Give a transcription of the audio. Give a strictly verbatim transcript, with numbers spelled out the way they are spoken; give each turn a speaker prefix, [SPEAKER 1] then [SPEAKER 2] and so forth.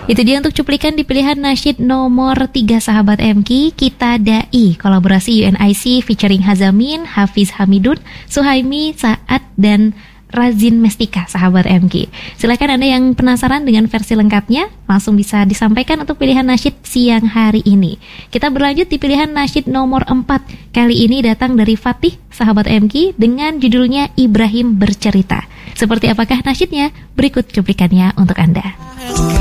[SPEAKER 1] Itu dia untuk cuplikan di pilihan nasyid nomor tiga sahabat M K, Kita Dai, kolaborasi U N I C featuring Hazamin, Hafiz Hamidun, Suhaimi, Saad, dan Razin Mestika sahabat M K. Silakan Anda yang penasaran dengan versi lengkapnya, langsung bisa disampaikan untuk pilihan nasyid siang hari ini. Kita berlanjut di pilihan nasyid nomor empat. Kali ini datang dari Fatih sahabat M K dengan judulnya Ibrahim Bercerita. Seperti apakah nasyidnya? Berikut cuplikannya untuk Anda.